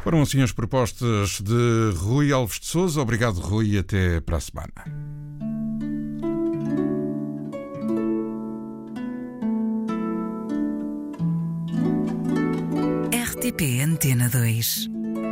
Foram assim as propostas de Rui Alves de Sousa. Obrigado, Rui, e até para a semana. RTP Antena 2.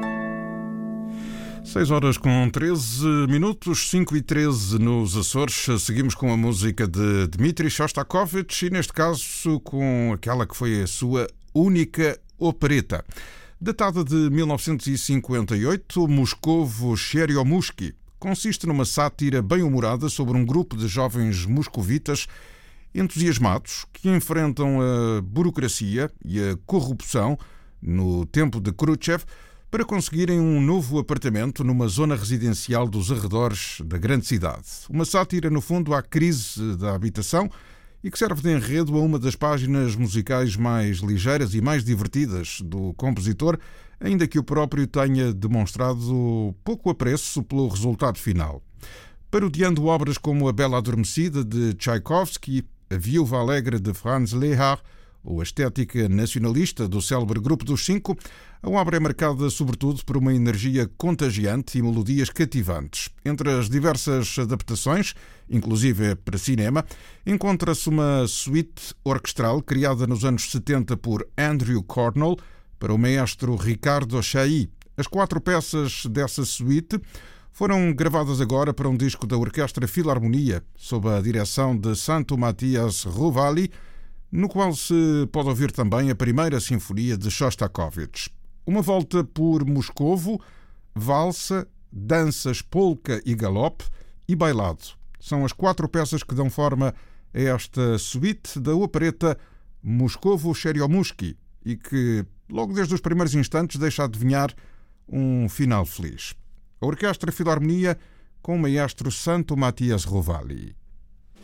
6h13, 5h13 nos Açores. Seguimos com a música de Dmitri Shostakovich e, neste caso, com aquela que foi a sua única opereta. Datada de 1958, Moscovo Cheriomushki consiste numa sátira bem-humorada sobre um grupo de jovens moscovitas entusiasmados que enfrentam a burocracia e a corrupção no tempo de Khrushchev para conseguirem um novo apartamento numa zona residencial dos arredores da grande cidade. Uma sátira, no fundo, à crise da habitação e que serve de enredo a uma das páginas musicais mais ligeiras e mais divertidas do compositor, ainda que o próprio tenha demonstrado pouco apreço pelo resultado final. Parodiando obras como A Bela Adormecida, de Tchaikovsky, A Viúva Alegre, de Franz Lehár, ou a estética nacionalista do célebre Grupo dos Cinco, a obra é marcada sobretudo por uma energia contagiante e melodias cativantes. Entre as diversas adaptações, inclusive para cinema, encontra-se uma suíte orquestral criada nos anos 70 por Andrew Cornell para o maestro Ricardo Chailly. As 4 peças dessa suíte foram gravadas agora para um disco da Orquestra Filarmonia, sob a direção de Santo Matias Rovali, no qual se pode ouvir também a primeira sinfonia de Shostakovich. Uma volta por Moscovo, valsa, danças, polka e galope e bailado. São as 4 peças que dão forma a esta suíte da opereta Moscovo Cheriomushki e que, logo desde os primeiros instantes, deixa adivinhar um final feliz. A Orquestra Filarmonia com o maestro Santo Matias Rovali.